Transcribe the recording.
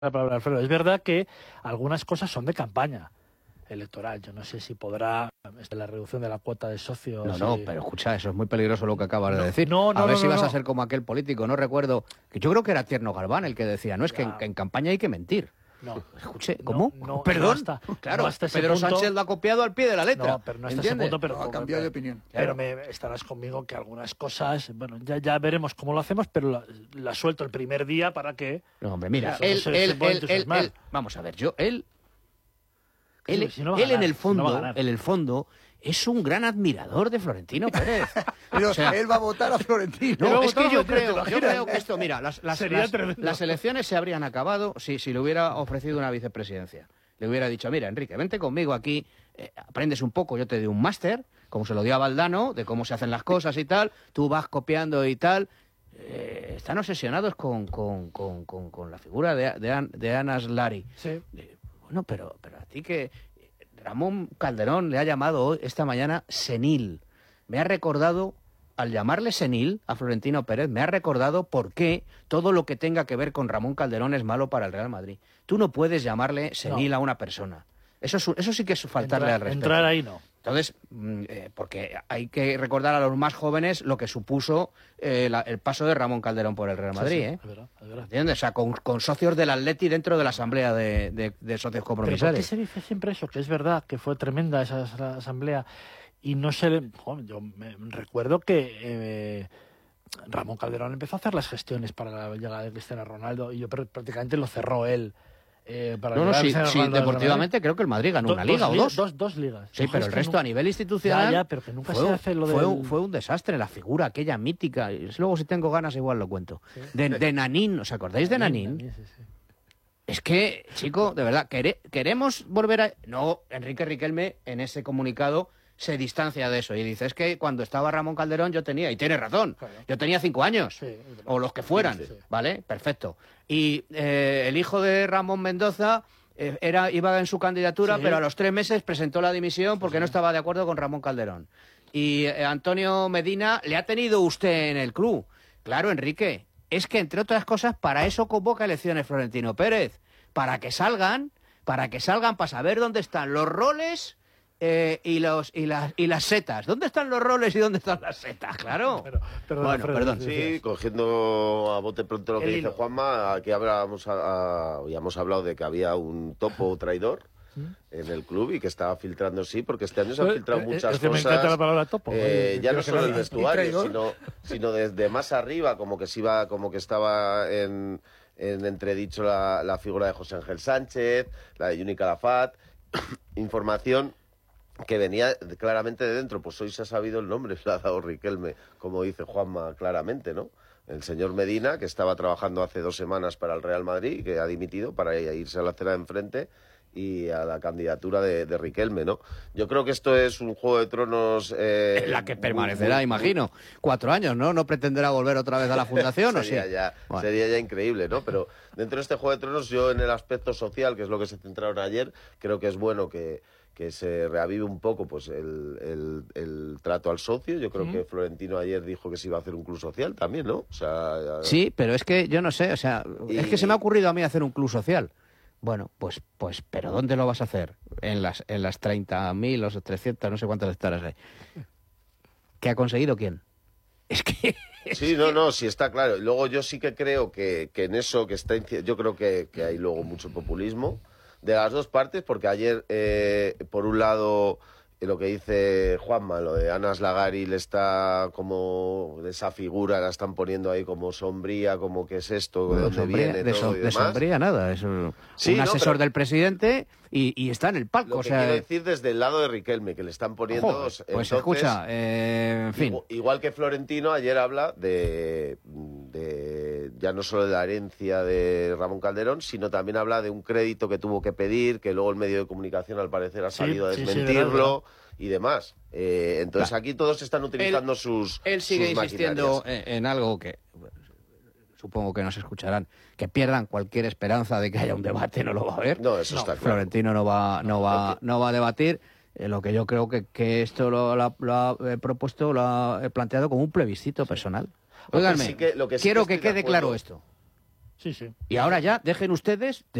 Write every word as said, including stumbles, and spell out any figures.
la palabra, Alfredo. Es verdad que algunas cosas son de campaña electoral. Yo no sé si podrá la reducción de la cuota de socios. No, no, y... pero escucha, eso es muy peligroso lo que acabas no, de decir. No, no, a ver no, si no, vas no. a ser como aquel político, no recuerdo, que yo creo que era Tierno Galván el que decía, no es que en, en campaña hay que mentir. No. Escuche, ¿cómo? No, no, Perdón. No hasta, claro, no hasta ese Pedro punto... Sánchez lo ha copiado al pie de la letra. No, pero no hasta ¿entiendes? ese punto, pero no, ha cambiado de opinión. Pero me estarás conmigo que algunas cosas, bueno, ya, ya veremos cómo lo hacemos, pero la, la suelto el primer día para que... No, hombre, mira, eso, él, se, él, se él, él, él, vamos a ver, yo, él, él, si no él ganar, en el fondo, si no en el fondo, es un gran admirador de Florentino Pérez. Pero o sea, él va a votar a Florentino. No, es que yo Florentino, creo, yo creo que esto, mira, las, las, las, las elecciones se habrían acabado si, si le hubiera ofrecido una vicepresidencia. Le hubiera dicho, mira, Enrique, vente conmigo aquí, eh, aprendes un poco, yo te doy un máster, como se lo dio a Valdano, de cómo se hacen las cosas y tal, tú vas copiando y tal. Eh, están obsesionados con, con, con, con, con la figura de, de, de Ana Slari. Sí. Eh, bueno, pero, pero a ti que Ramón Calderón le ha llamado hoy, esta mañana, senil. Me ha recordado, al llamarle senil a Florentino Pérez, me ha recordado por qué todo lo que tenga que ver con Ramón Calderón es malo para el Real Madrid. Tú no puedes llamarle senil no. a una persona. Eso, es, eso sí que es faltarle entrar, al respeto. Entrar ahí no. Entonces, eh, porque hay que recordar a los más jóvenes lo que supuso eh, la, el paso de Ramón Calderón por el Real Madrid, sí, sí, ¿eh? Es verdad, es verdad. ¿Entiendes? O sea, con, con socios del Atleti dentro de la asamblea de, de, de socios compromisarios. ¿Pero por qué se dice siempre eso? Que es verdad, que fue tremenda esa, esa asamblea y no se... Joder, yo me recuerdo que... Eh, Ramón Calderón empezó a hacer las gestiones para la llegada de Cristiano Ronaldo y yo prácticamente lo cerró él. Eh, para no, no, sí, sí deportivamente creo que luego ganó do, una liga dos, o dos. dos. Dos ligas. Sí, pero el resto no... a nivel institucional ya, ya, pero que nunca fue, se hace lo fue, del... un, fue un desastre, la figura aquella mítica. Y luego si tengo ganas igual lo cuento. Sí. De, de Nanín, ¿os acordáis de Nanín? Nanín sí, sí. Es que, chico, de verdad, quere, queremos volver a... No, Enrique Riquelme en ese comunicado se distancia de eso y dice, es que cuando estaba Ramón Calderón yo tenía, y tiene razón, claro. yo tenía cinco años, sí, o los que fueran, sí, sí. ¿vale? Perfecto. Y eh, el hijo de Ramón Mendoza eh, era, iba en su candidatura, sí. pero a los tres meses presentó la dimisión porque sí. no estaba de acuerdo con Ramón Calderón. Y eh, Antonio Medina, ¿le ha tenido usted en el club? Claro, Enrique, es que entre otras cosas para eso convoca elecciones Florentino Pérez, para que salgan, para que salgan, para saber dónde están los roles... Eh, y los y las y las setas. ¿Dónde están los roles y dónde están las setas? Claro. Pero, pero, bueno, Alfredo, perdón. Sí, cogiendo a bote pronto lo que El dice hilo. Juanma, aquí hablábamos a, a, habíamos hablado de que había un topo traidor ¿Sí? en el club y que estaba filtrando, sí, porque este año se han filtrado eh, muchas es que cosas. Me encanta la palabra topo. Eh, eh, ya no solo el vestuario, ¿Y sino, sino desde más arriba, como que se iba, como que estaba en, en entredicho la, la figura de José Ángel Sánchez, la de Yuni Calafat, información que venía claramente de dentro. Pues hoy se ha sabido el nombre, se lo ha dado Riquelme, como dice Juanma claramente, ¿no? El señor Medina, que estaba trabajando hace dos semanas para el Real Madrid, que ha dimitido para irse a la acera de enfrente y a la candidatura de, de Riquelme, ¿no? Yo creo que esto es un Juego de Tronos... Eh, la que permanecerá, muy, muy, imagino. Cuatro años, ¿no? ¿No pretenderá volver otra vez a la Fundación? sería, ¿o sí? ya, bueno. sería ya increíble, ¿no? Pero dentro de este Juego de Tronos, yo en el aspecto social, que es lo que se centraron ayer, creo que es bueno que... que se reavive un poco pues el, el, el trato al socio. Yo creo ¿Sí? que Florentino ayer dijo que se iba a hacer un club social también, ¿no? O sea, sí, pero es que yo no sé, o sea, y... es que se me ha ocurrido a mí hacer un club social. Bueno, pues, pues, ¿pero dónde lo vas a hacer? En las, en las treinta mil, los trescientos, no sé cuántas hectáreas hay. ¿Qué ha conseguido quién? Es que... Sí, no, no, sí está claro. Y luego yo sí que creo que, que en eso que está... Yo creo que, que hay luego mucho populismo de las dos partes, porque ayer, eh, por un lado, eh, lo que dice Juanma, lo de Ana Slagari, le está como, esa figura la están poniendo ahí como sombría, como qué es esto, de no, dónde sombría, viene, de todo so, y demás. De sombría nada, es un, sí, un no, asesor pero... del presidente y, y está en el palco. Lo o que sea... quiero decir desde el lado de Riquelme, que le están poniendo... Joder, pues entonces, escucha, eh, en fin. Igual, igual que Florentino ayer habla de, de ya no solo de la herencia de Ramón Calderón, sino también habla de un crédito que tuvo que pedir, que luego el medio de comunicación al parecer ha salido sí, a desmentirlo sí, sí, y demás. Eh, entonces claro. Aquí todos están utilizando él, sus Él sigue sus insistiendo en, en algo que... supongo que nos escucharán, que pierdan cualquier esperanza de que haya un debate, no lo va a haber. No, eso no, está claro. Florentino no va, no va, no va a debatir. Eh, lo que yo creo que, que esto lo, lo, lo ha eh, propuesto, lo ha planteado como un plebiscito personal. Óiganme, sí que, lo que sí quiero que, que quede claro esto. Sí, sí. Y ahora ya dejen ustedes